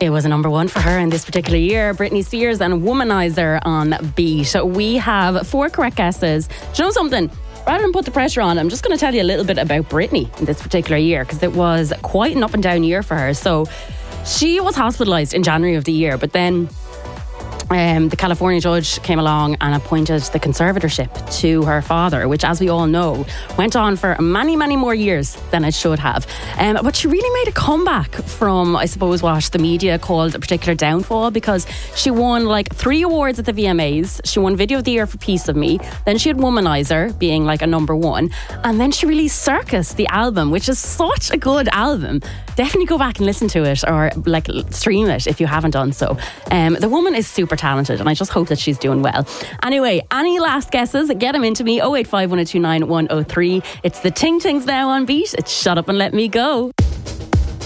It was a number one for her in this particular year. Britney Spears and Womanizer on Beat. We have 4 correct guesses. Do you know something? Rather than put the pressure on, I'm just going to tell you a little bit about Britney in this particular year, because it was quite an up and down year for her. So she was hospitalised in January of the year, but then the California judge came along and appointed the conservatorship to her father, which, as we all know, went on for many, many more years than it should have. But she really made a comeback from, I suppose, what the media called a particular downfall, because she won like 3 awards at the VMAs. She won Video of the Year for Piece of Me. Then she had Womanizer being like a number 1. And then she released Circus, the album, which is such a good album. Definitely go back and listen to it, or like stream it if you haven't done so. The woman is super talented, and I just hope that she's doing well. Anyway, any last guesses? Get them into me. 085 1029 103. It's the Ting Tings now on Beat. It's Shut Up and Let Me Go.